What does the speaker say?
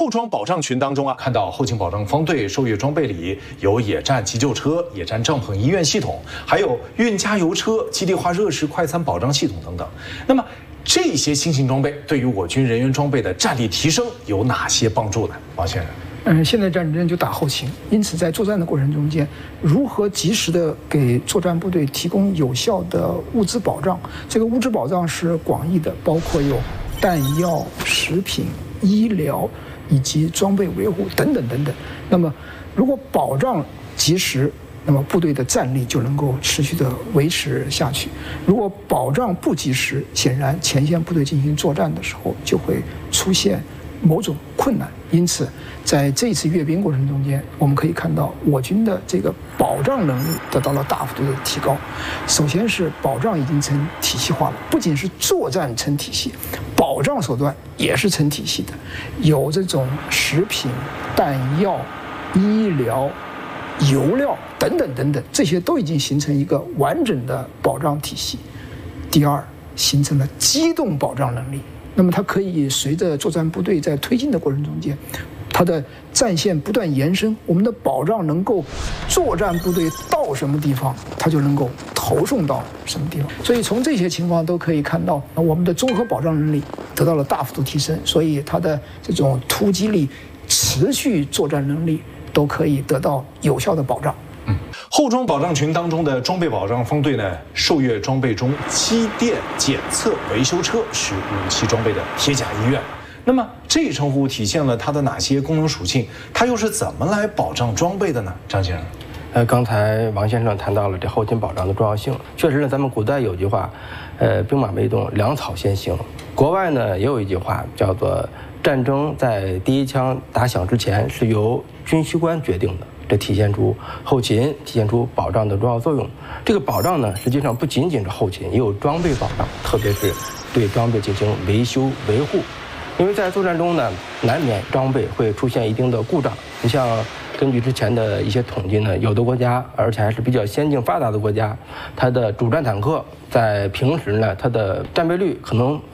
后装保障群当中啊，看到后勤保障方队受阅装备里有野战急救车、野战帐篷、医院系统，还有运加油车、基地化热食快餐保障系统等等。那么这些新型装备对于我军人员装备的战力提升有哪些帮助呢？王先生。 现在战争就打后勤，因此在作战的过程中间，如何及时的给作战部队提供有效的物资保障，这个物质保障是广义的，包括有弹药、食品、医疗以及装备维护等等等等。那么，如果保障及时，那么部队的战力就能够持续的维持下去。如果保障不及时，显然前线部队进行作战的时候就会出现某种困难。因此，在这一次阅兵过程中间，我们可以看到我军的这个保障能力得到了大幅度的提高。首先是保障已经成体系化了，不仅是作战成体系，保障手段也是成体系的，有这种食品、弹药、医疗、油料等等等等，这些都已经形成一个完整的保障体系。第二，形成了机动保障能力。那么它可以随着作战部队在推进的过程中间，它的战线不断延伸，我们的保障能够作战部队到什么地方，它就能够投送到什么地方。所以从这些情况都可以看到，我们的综合保障能力得到了大幅度提升，所以它的这种突击力、持续作战能力都可以得到有效的保障。 后装保障群当中的装备保障方队呢，受阅装备中机电检测维修车是武器装备的铁甲医院。那么这一称呼体现了它的哪些功能属性？它又是怎么来保障装备的呢？张先生。 刚才王先生谈到了这后勤保障的重要性。确实呢，咱们古代有句话，兵马未动，粮草先行。国外呢也有一句话叫做“战争在第一枪打响之前是由军需官决定的”。这体现出后勤体现出保障的重要作用。这个保障呢，实际上不仅仅是后勤，也有装备保障，特别是对装备进行维修维护。因为在作战中呢，难免装备会出现一定的故障。你像根据之前的一些统计呢，有的国家，而且还是比较先进发达的国家，它的主战坦克在平时呢，它的战备率可能